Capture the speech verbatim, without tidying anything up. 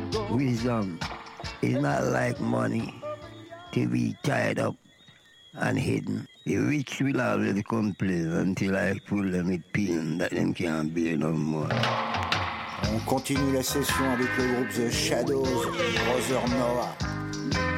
Wisdom is not like money to be tied up and hidden. The rich will always complain until I pull them with pin that them can't bear no more. On continue la session avec le groupe The Shadows, Brother Noah.